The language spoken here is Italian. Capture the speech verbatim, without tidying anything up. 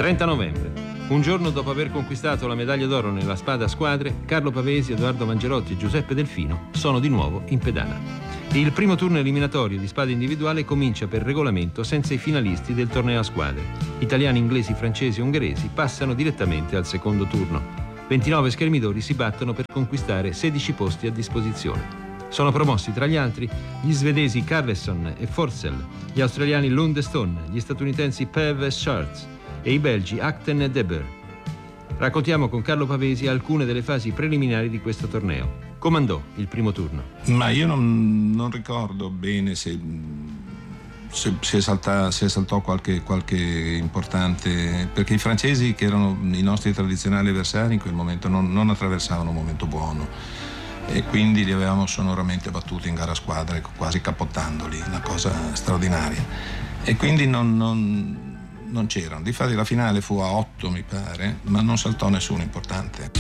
trenta novembre. Un giorno dopo aver conquistato la medaglia d'oro nella spada a squadre, Carlo Pavesi, Edoardo Mangerotti e Giuseppe Delfino sono di nuovo in pedana. Il primo turno eliminatorio di spada individuale comincia per regolamento senza i finalisti del torneo a squadre. Italiani, inglesi, francesi e ungheresi passano direttamente al secondo turno. ventinove schermidori si battono per conquistare sedici posti a disposizione. Sono promossi tra gli altri gli svedesi Carlesson e Forssell, gli australiani Lund e Stone, gli statunitensi Pev e Schartz e i belgi Acten e Deber. Raccontiamo con Carlo Pavesi alcune delle fasi preliminari di questo torneo. Comandò il primo turno. Ma io non, non ricordo bene se, se, se, salta, se saltò qualche, qualche importante, perché i francesi, che erano i nostri tradizionali avversari, in quel momento non, non attraversavano un momento buono e quindi li avevamo sonoramente battuti in gara a squadre, quasi cappottandoli, una cosa straordinaria, e quindi non, non, non c'erano. Difatti la finale fu a otto, mi pare, ma non saltò nessuno importante.